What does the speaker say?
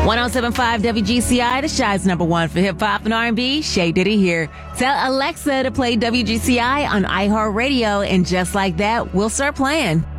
107.5 WGCI, the Shy's number one for hip hop and R&B. Shay Diddy here. Tell Alexa to play WGCI on iHeartRadio, and just like that, we'll start playing.